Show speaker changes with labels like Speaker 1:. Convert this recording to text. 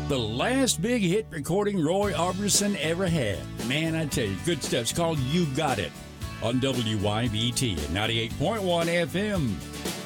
Speaker 1: The last big hit recording Roy Orbison ever had. Man, I tell you, good stuff. It's called You Got It on WYBT at 98.1 FM.